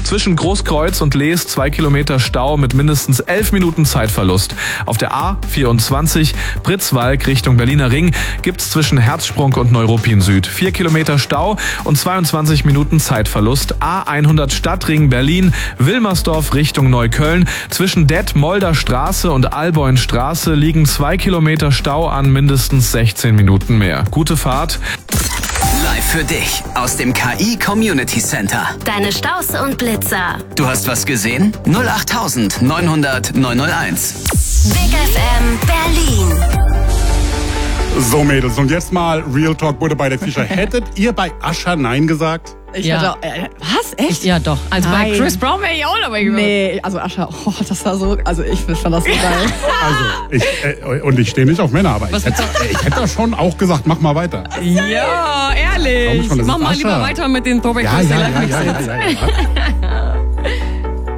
Zwischen Großkreuz und Lees 2 Kilometer Stau mit mindestens 11 Minuten Zeitverlust. Auf der A24 Pritzwalk Richtung Berliner Ring gibt's zwischen Herzsprung und Neuruppin Süd 4 Kilometer Stau und 22 Minuten Zeitverlust. A100 Stadtring Berlin, Wilmersdorf Richtung Neukölln. Zwischen Detmolder Straße und Alboin-Straße liegen 2 Kilometer Stau an mindestens 16 Minuten mehr. Gute Fahrt. Live für dich aus dem KI Community Center. Deine Staus und Blitzer. Du hast was gesehen? 08900 901. Big FM Berlin. So, Mädels, und jetzt mal Real Talk Butter bei der Fischer. Hättet ihr bei Usher Nein gesagt? Ich hätte, was? Echt? Ja, doch. Also Nein. bei Chris Brown wäre ich auch dabei gewesen. Nee, also Usher, das war so, also ich fand das so geil. Also, ich stehe nicht auf Männer, aber ich hätte schon auch gesagt, mach mal weiter. Ja, ehrlich. Schon, Mach mal Usher. lieber weiter mit den Throwback Ja.